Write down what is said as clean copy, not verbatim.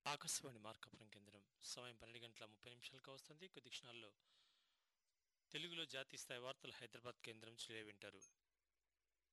ఆకాశవాణి మార్కాపురం కేంద్రం సమయం 12 గంటల 30 నిమిషాలకు వస్తుంది. కొద్ది క్షణాల్లో తెలుగులో జాతీయ స్థాయి వార్తలు హైదరాబాద్ కేంద్రం నుంచి వింటారు.